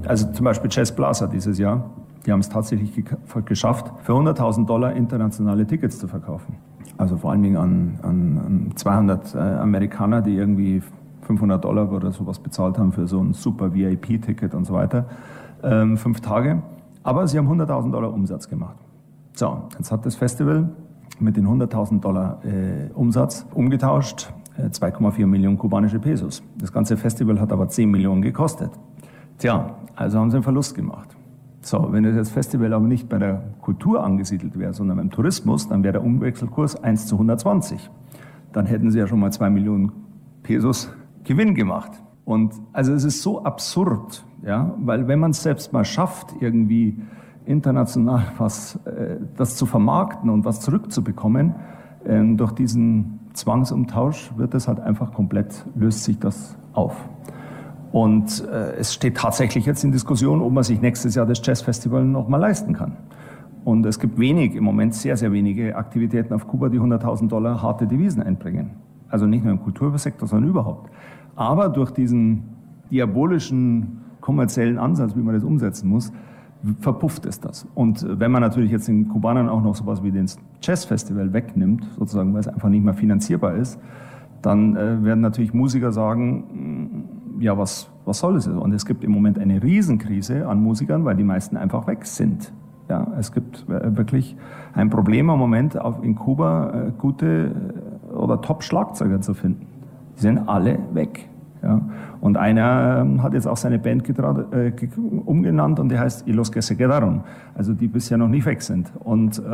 Also zum Beispiel Jazz Plaza dieses Jahr, die haben es tatsächlich geschafft, für $100.000 internationale Tickets zu verkaufen. Also vor allen Dingen an 200 Amerikaner, die irgendwie $500 oder sowas bezahlt haben für so ein super VIP-Ticket und so weiter. 5 Tage. Aber sie haben $100.000 Umsatz gemacht. So, jetzt hat das Festival mit den $100.000 Umsatz umgetauscht 2,4 Millionen kubanische Pesos. Das ganze Festival hat aber 10 Millionen gekostet. Tja, also haben sie einen Verlust gemacht. So, wenn das Festival aber nicht bei der Kultur angesiedelt wäre, sondern beim Tourismus, dann wäre der Umwechselkurs 1:120. Dann hätten sie ja schon mal 2 Millionen Pesos Gewinn gemacht. Und also es ist so absurd, ja, weil wenn man es selbst mal schafft, irgendwie international das zu vermarkten und was zurückzubekommen, durch diesen Zwangsumtausch wird es halt einfach löst sich das auf. Und es steht tatsächlich jetzt in Diskussion, ob man sich nächstes Jahr das Jazzfestival noch mal leisten kann. Und es gibt im Moment sehr, sehr wenige Aktivitäten auf Kuba, die $100.000 harte Devisen einbringen. Also nicht nur im Kultursektor, sondern überhaupt. Aber durch diesen diabolischen kommerziellen Ansatz, wie man das umsetzen muss, verpufft es das. Und wenn man natürlich jetzt den Kubanern auch noch sowas wie den Jazzfestival wegnimmt, sozusagen, weil es einfach nicht mehr finanzierbar ist, dann werden natürlich Musiker sagen, ja, was soll das? Und es gibt im Moment eine Riesenkrise an Musikern, weil die meisten einfach weg sind. Ja, es gibt wirklich ein Problem im Moment, in Kuba gute oder Top-Schlagzeuger zu finden. Die sind alle weg. Ja. Und einer hat jetzt auch seine Band umgenannt und die heißt Y los que se quedaron, also die bisher noch nicht weg sind. Und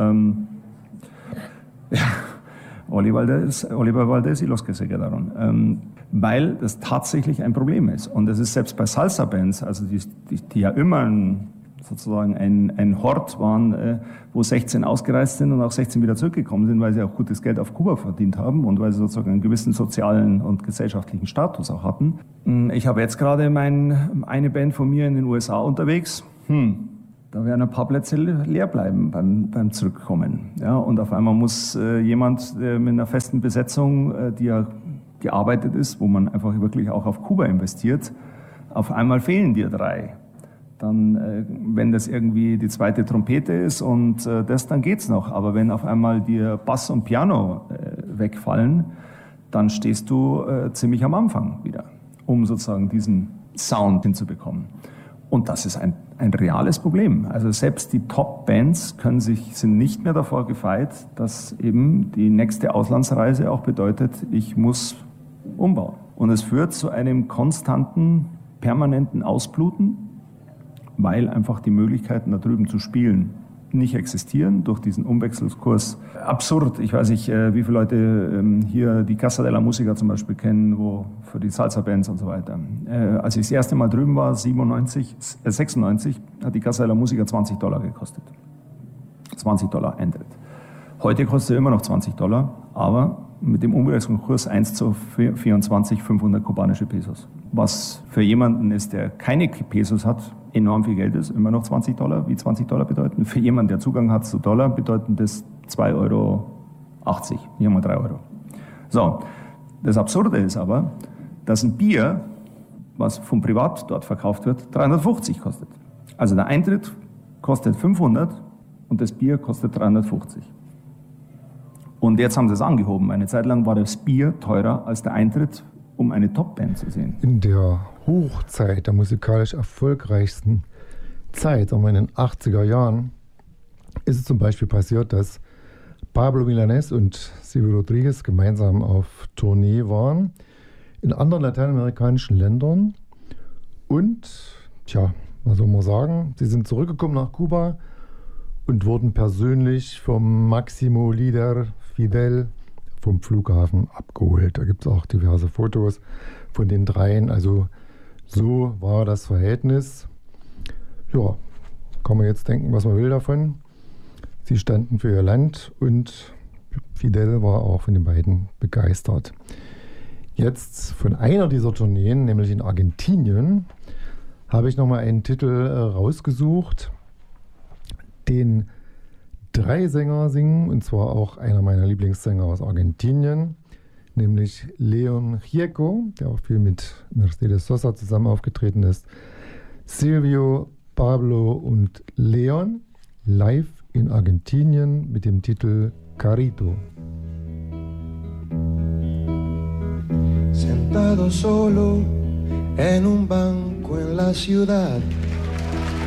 ja, Oliver Valdés y los que se quedaron. Weil das tatsächlich ein Problem ist. Und das ist selbst bei Salsa-Bands, also die ja immer sozusagen ein Hort waren, wo 16 ausgereist sind und auch 16 wieder zurückgekommen sind, weil sie auch gutes Geld auf Kuba verdient haben und weil sie sozusagen einen gewissen sozialen und gesellschaftlichen Status auch hatten. Ich habe jetzt gerade eine Band von mir in den USA unterwegs. Da werden ein paar Plätze leer bleiben beim Zurückkommen. Ja, und auf einmal muss jemand mit einer festen Besetzung, die ja gearbeitet ist, wo man einfach wirklich auch auf Kuba investiert, auf einmal fehlen dir 3. Dann, wenn das irgendwie die zweite Trompete ist und dann geht's noch. Aber wenn auf einmal dir Bass und Piano wegfallen, dann stehst du ziemlich am Anfang wieder, um sozusagen diesen Sound hinzubekommen. Und das ist ein reales Problem. Also selbst die Top-Bands sind nicht mehr davor gefeit, dass eben die nächste Auslandsreise auch bedeutet, ich muss umbauen. Und es führt zu einem konstanten, permanenten Ausbluten, weil einfach die Möglichkeiten, da drüben zu spielen, nicht existieren durch diesen Umwechselkurs. Absurd. Ich weiß nicht, wie viele Leute hier die Casa de la Música zum Beispiel kennen, wo für die Salsa-Bands und so weiter. Als ich das erste Mal drüben war, 96, hat die Casa de la Música $20 gekostet. $20 Eintritt. Heute kostet er immer noch $20, aber mit dem Umwechselkurs 1:24, 500 kubanische Pesos. Was für jemanden ist, der keine Pesos hat, enorm viel Geld ist, immer noch $20, wie $20 bedeuten. Für jemanden, der Zugang hat zu Dollar, bedeuten das 2,80 €, hier mal 3 Euro. So, das Absurde ist aber, dass ein Bier, was vom Privat dort verkauft wird, 350 kostet. Also der Eintritt kostet 500 und das Bier kostet 350. Und jetzt haben sie es angehoben. Eine Zeit lang war das Bier teurer als der Eintritt, um eine Top-Band zu sehen. In der Hochzeit, der musikalisch erfolgreichsten Zeit, in den 80er Jahren, ist es zum Beispiel passiert, dass Pablo Milanés und Silvio Rodríguez gemeinsam auf Tournee waren in anderen lateinamerikanischen Ländern. Und, was soll man sagen, sie sind zurückgekommen nach Kuba und wurden persönlich vom Máximo Líder Fidel vom Flughafen abgeholt. Da gibt es auch diverse Fotos von den dreien. Also so war das Verhältnis. Ja, kann man jetzt denken, was man will davon. Sie standen für ihr Land und Fidel war auch von den beiden begeistert. Jetzt von einer dieser Tourneen, nämlich in Argentinien, habe ich nochmal einen Titel rausgesucht, den 3 Sänger singen, und zwar auch einer meiner Lieblingssänger aus Argentinien, nämlich León Gieco, der auch viel mit Mercedes Sosa zusammen aufgetreten ist. Silvio, Pablo und Leon live in Argentinien mit dem Titel Carito. Sentado solo en un banco en la ciudad,